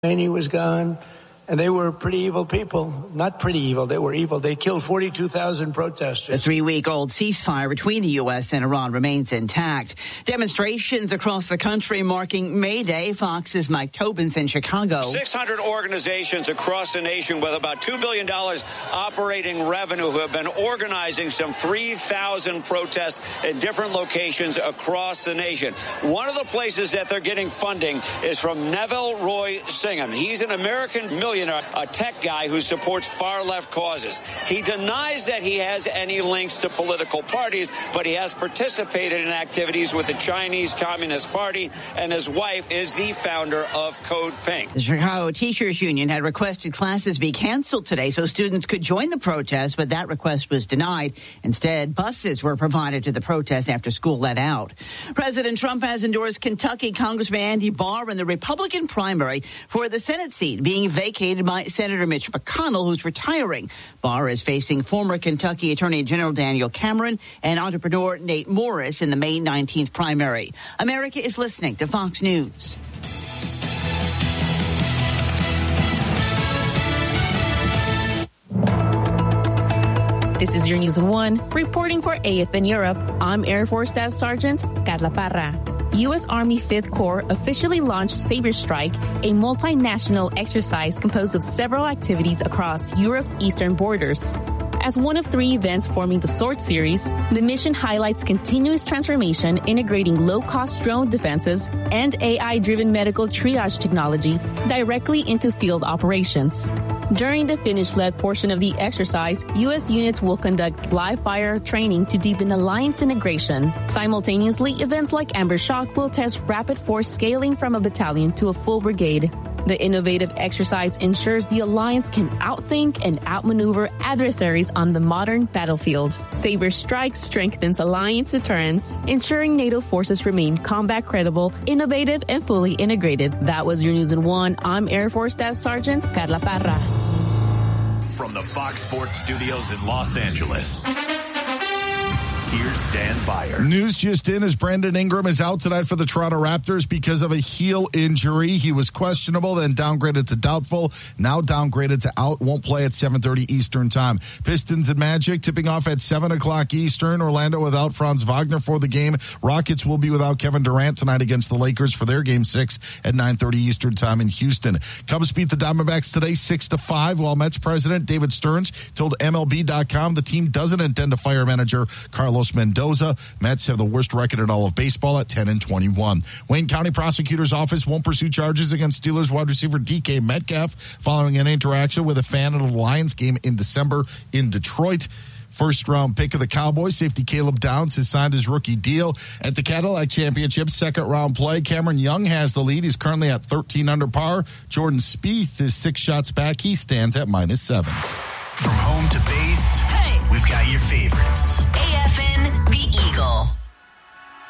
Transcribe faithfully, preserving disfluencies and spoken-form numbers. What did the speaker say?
He was gone, and they were pretty evil people. Not pretty evil, they were evil. They killed forty-two thousand protesters. The three-week-old ceasefire between the U S and Iran remains intact. Demonstrations across the country marking May Day. Fox's Mike Tobin's in Chicago. six hundred organizations across the nation with about two billion dollars operating revenue who have been organizing some three thousand protests in different locations across the nation. One of the places that they're getting funding is from Neville Roy Singham. He's an American millionaire, a tech guy who supports far-left causes. He denies that he has any links to political parties, but he has participated in activities with the Chinese Communist Party, and his wife is the founder of Code Pink. The Chicago Teachers Union had requested classes be canceled today so students could join the protest, but that request was denied. Instead, buses were provided to the protest after school let out. President Trump has endorsed Kentucky Congressman Andy Barr in the Republican primary for the Senate seat being vacated by Senator Mitch McConnell, who's retiring. Barr is facing former Kentucky Attorney General Daniel Cameron and entrepreneur Nate Morris in the May nineteenth primary. America is listening to Fox News. This is your News of One. Reporting for A F N Europe, I'm Air Force Staff Sergeant Carla Parra. U S. Army Fifth Corps officially launched Sabre Strike, a multinational exercise composed of several activities across Europe's eastern borders. As one of three events forming the SWORD series, the mission highlights continuous transformation integrating low-cost drone defenses and A I-driven medical triage technology directly into field operations. During the Finnish-led portion of the exercise, U S units will conduct live-fire training to deepen alliance integration. Simultaneously, events like Amber Shock will test rapid force scaling from a battalion to a full brigade. The innovative exercise ensures the alliance can outthink and outmaneuver adversaries on the modern battlefield. Sabre Strike strengthens alliance deterrence, ensuring NATO forces remain combat credible, innovative, and fully integrated. That was your News in One. I'm Air Force Staff Sergeant Carla Parra. From the Fox Sports Studios in Los Angeles, here's Dan Byer. News just in as Brandon Ingram is out tonight for the Toronto Raptors because of a heel injury. He was questionable, then downgraded to doubtful, now downgraded to out, won't play at seven thirty Eastern time. Pistons and Magic tipping off at seven o'clock Eastern. Orlando without Franz Wagner for the game. Rockets will be without Kevin Durant tonight against the Lakers for their game six at nine thirty Eastern time in Houston. Cubs beat the Diamondbacks today six to five, while Mets president David Stearns told M L B dot com the team doesn't intend to fire manager Carlos Mendoza. Mets have the worst record in all of baseball at ten and twenty-one. Wayne County Prosecutor's Office won't pursue charges against Steelers wide receiver D K Metcalf following an interaction with a fan at a Lions game in December in Detroit. First round pick of the Cowboys, safety Caleb Downs has signed his rookie deal at the Cadillac Championship. Second round play, Cameron Young has the lead. He's currently at thirteen under par. Jordan Spieth is six shots back. He stands at minus seven. From home to base, hey, we've got your favorites. A